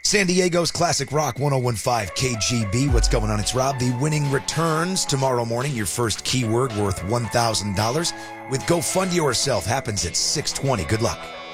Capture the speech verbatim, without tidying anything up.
San Diego's Classic Rock one oh one point five K G B. What's going on? It's Rob. The winning returns tomorrow morning. Your first keyword worth one thousand dollars with Go Fund Yourself happens at six twenty. Good luck.